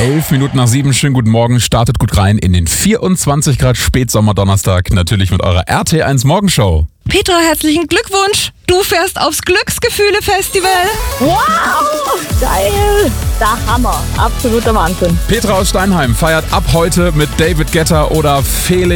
11:11, schönen guten Morgen, startet gut rein in den 24 Grad Spätsommer-Donnerstag, natürlich mit eurer RT1 Morgenshow. Petra, herzlichen Glückwunsch. Du fährst aufs Glücksgefühle-Festival. Wow, geil. Der Hammer. Absoluter Wahnsinn. Petra aus Steinheim feiert ab heute mit David Guetta oder Felix